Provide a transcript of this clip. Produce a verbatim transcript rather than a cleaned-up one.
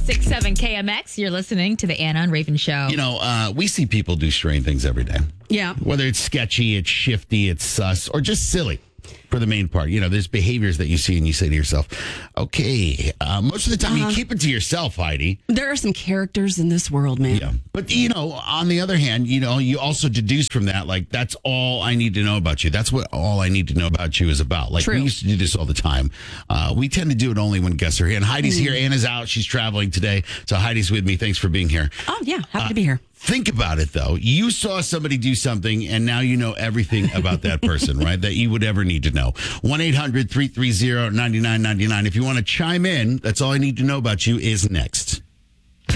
six seven K M X. You're listening to the Anna and Raven Show. You know, uh, we see people do strange things every day. Yeah. Whether it's sketchy, it's shifty, it's sus, or just silly for the main part. You know, there's behaviors that you see and you say to yourself, okay, uh, most of the time Uh-huh. you keep it to yourself, Heidi. There are some characters in this world, man. Yeah. But, you know, on the other hand, you know, you also deduce from that, like, that's all I need to know about you. That's what all I need to know about you is about. Like, True. we used to do this all the time. Uh, we tend to do it only when guests are here. And Heidi's Mm. here. Anna's out. She's traveling today. So Heidi's with me. Thanks for being here. Oh, yeah. Happy to be here. Think about it, though. You saw somebody do something, and now you know everything about that person, right? That you would ever need to know. one eight hundred three three zero nine nine nine nine. If you want to chime in, that's all I need to know about you is next.